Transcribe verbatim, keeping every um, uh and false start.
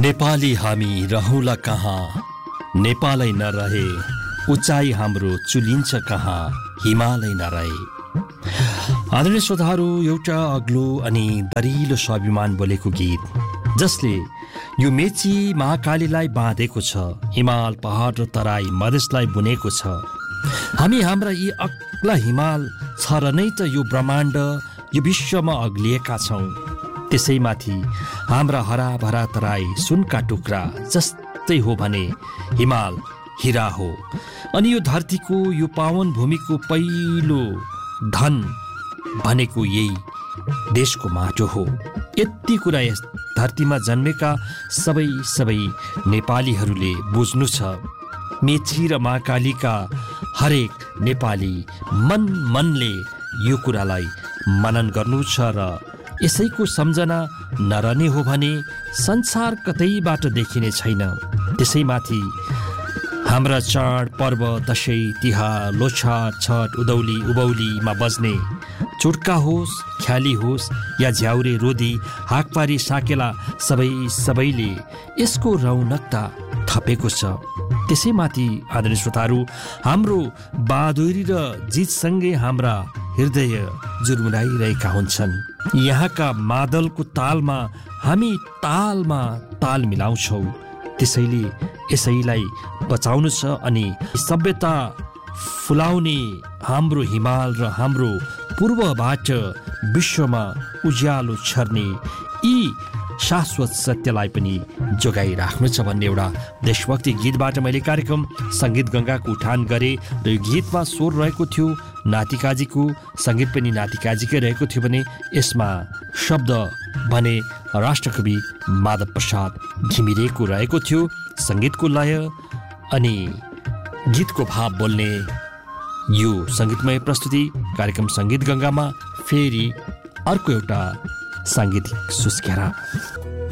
नेपाली हामी रहौँला कहाँ, नेपालै नरहे उचाइ हाम्रो चुलिन्छ कहाँ, हिमालै नरहे। आदरणीय श्रोताहरू, एउटा अग्लो अनि दरिलो स्वाभिमान बोलेको गीत जसले यो मेची महाकालीलाई बाँधेको छ, हिमाल पहाड र तराई मधेसलाई बुनेको छ। हामी हाम्रा यी अग्ला हिमाल छ र नै त यो ब्रह्माण्ड यो विश्वमा अग्लिएका छौँ। त्यसैमाथि हाम्रा हराभरा तराई सुनका टुक्रा जस्तै हो भने हिमाल हिरा हो। अनि यो धरतीको यो पावन भूमिको पहिलो धन भनेको यही देशको माटो हो। यति कुरा यस धरतीमा जन्मेका सबै सबै नेपालीहरूले बुझ्नु छ। मेची र महाकालीका हरेक नेपाली मन मनले यो कुरालाई मनन गर्नु छ र यसैको सम्झना नरहने हो भने संसार कतैबाट देखिने छैन। त्यसैमाथि हाम्रा चाड पर्व दशैं तिहार लोछार छठ उदौली उभौलीमा बज्ने चुड्का होस् ख्याली होस् या झ्याउरे रोदी हाकपारी साकेला सबै सबैले यसको रौनकता थपेको छ। त्यसैमाथि आदरणीय श्रोताहरू, हाम्रो बहादुरी र जितसँगै हाम्रा हृदय जुर्मुराइरहेका हुन्छन्। यहाँका मादलको तालमा हामी तालमा ताल मिलाउँछौँ। त्यसैले यसैलाई बचाउनु छ अनि सभ्यता फुलाउने हाम्रो हिमाल र हाम्रो पूर्वबाट विश्वमा उज्यालो छर्ने यी शाश्वत सत्यलाई पनि जोगाइराख्नु छ भन्ने एउटा देशभक्ति गीतबाट मैले कार्यक्रम सङ्गीत गङ्गाको उठान गरेँ र यो गीतमा स्वर रहेको थियो नातिकाजीको, सङ्गीत पनि नातिकाजीकै रहेको थियो भने यसमा शब्द भने राष्ट्रकवि माधव प्रसाद घिमिरेको रहेको थियो। सङ्गीतको लय अनि गीतको भाव बोल्ने यो सङ्गीतमय प्रस्तुति कार्यक्रम सङ्गीत गङ्गामा फेरि अर्को एउटा साङ्गीतिक सुस्केरा।